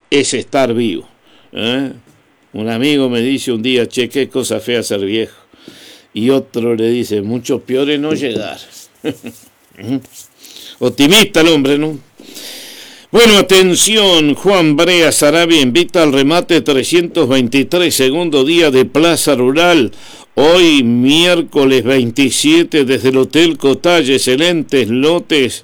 es estar vivo. Un amigo me dice un día, che, qué cosa fea ser viejo. Y otro le dice, mucho peor es no llegar. Optimista el hombre, ¿no? Bueno, atención, Juan Brea Sarabia invita al remate 323, segundo día de Plaza Rural. Hoy, miércoles 27, desde el Hotel Cotay, excelentes lotes,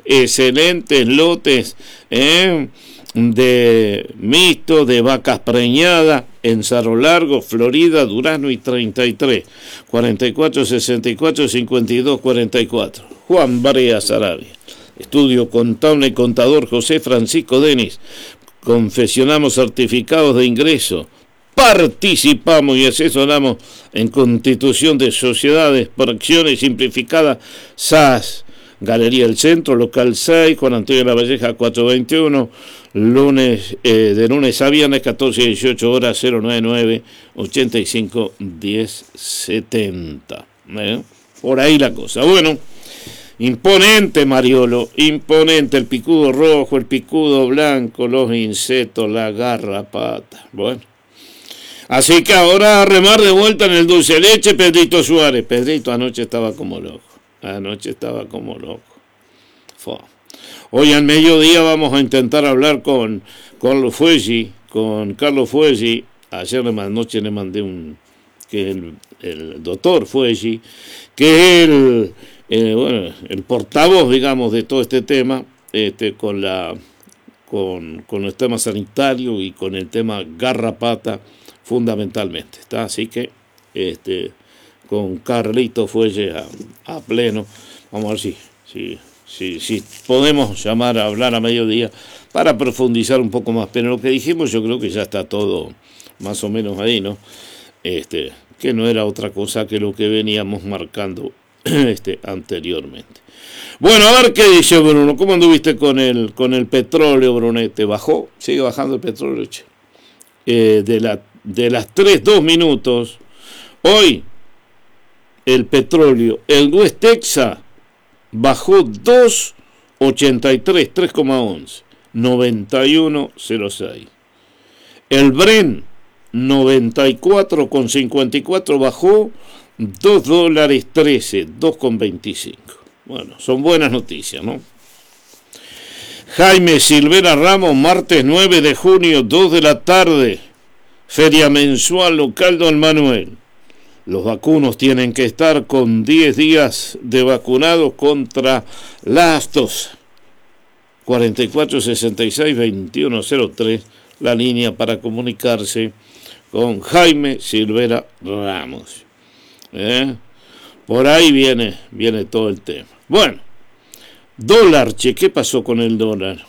de mixto, de vacas preñadas, en Cerro Largo, Florida, Durazno y 33, 44, 64, 52, 44. Juan Brea Sarabia. Estudio contable y contador José Francisco Denis. Confeccionamos certificados de ingreso. Participamos y asesoramos en constitución de sociedades por acciones simplificadas SAS. Galería El Centro, local 6, Juan Antonio de la Valleja 421, de lunes a viernes 14 y 18 horas, 099 85 10 70. Por ahí la cosa. Bueno, imponente Mariolo, imponente el picudo rojo, el picudo blanco, los insectos, la garrapata. Bueno, así que ahora a remar de vuelta en el dulce de leche, Pedrito Suárez. Pedrito anoche estaba como loco. Hoy al mediodía vamos a intentar hablar con Carlos Fueggi. Ayer anoche le mandé el doctor Fueggi, que es el portavoz, digamos, de todo este tema, con el tema sanitario y con el tema garrapata fundamentalmente, ¿está? Así que con Carlito Fueggi a pleno. Vamos a ver si podemos llamar a hablar a mediodía para profundizar un poco más. Pero lo que dijimos yo creo que ya está todo más o menos ahí, ¿no? Que no era otra cosa que lo que veníamos marcando anteriormente. Bueno, a ver qué dice Bruno. ¿Cómo anduviste con el petróleo, Brunete? ¿Bajó? ¿Sigue bajando el petróleo? De las 3:02 hoy el petróleo, el West Texas bajó 2.83, 3,11, 91.06. El Brent 94,54 bajó $2.13, 2,25. Bueno, son buenas noticias, ¿no? Jaime Silvera Ramos, martes 9 de junio, 2 de la tarde, feria mensual local Don Manuel. Los vacunos tienen que estar con 10 días de vacunados contra la aftosa. 4466-2103, la línea para comunicarse con Jaime Silvera Ramos. Por ahí viene todo el tema. Bueno, dólar, ¿qué pasó con el dólar?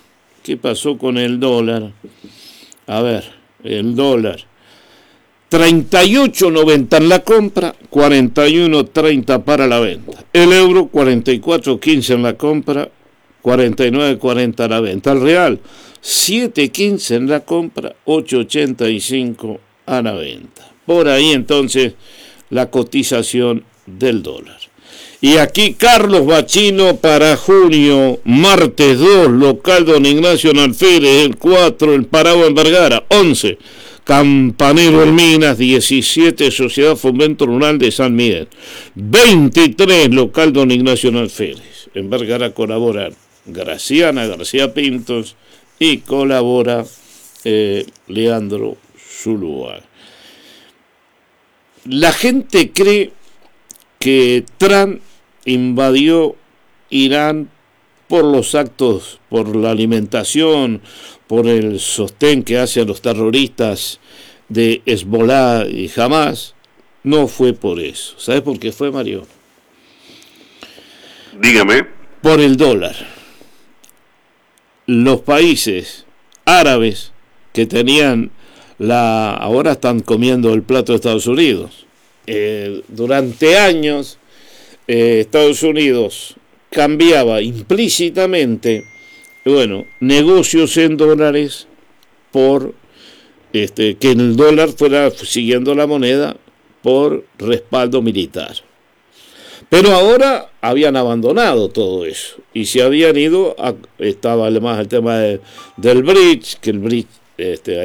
A ver, el dólar. 38.90 en la compra, 41.30 para la venta. El euro, 44.15 en la compra, 49.40 a la venta. El real, 7.15 en la compra, 8.85 a la venta. Por ahí entonces la cotización del dólar. Y aquí Carlos Bachino para junio, martes 2, local Don Ignacio en Alférez, el 4, el Paragua en Vergara, 11. Campanero en Minas, 17, Sociedad Fomento Rural de San Miguel, 23, local Don Ignacio en Alférez. En Vergara colabora Graciana García Pintos y colabora Leandro Zuluaga. La gente cree que Trump invadió Irán por los actos, por la alimentación, por el sostén que hace a los terroristas de Hezbollah y Hamas. No fue por eso. ¿Sabes por qué fue, Mario? Dígame. Por el dólar. Los países árabes que tenían ahora están comiendo el plato de Estados Unidos. Durante años Estados Unidos cambiaba implícitamente, negocios en dólares por que el dólar fuera siguiendo la moneda por respaldo militar. Pero ahora habían abandonado todo eso y se habían ido estaba además el tema del bridge, que el bridge